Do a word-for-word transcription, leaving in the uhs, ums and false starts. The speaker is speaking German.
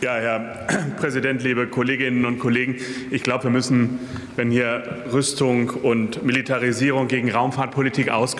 Ja, Herr Präsident, liebe Kolleginnen und Kollegen! Ich glaube, wir müssen, wenn hier Rüstung und Militarisierung gegen Raumfahrtpolitik ausgespielt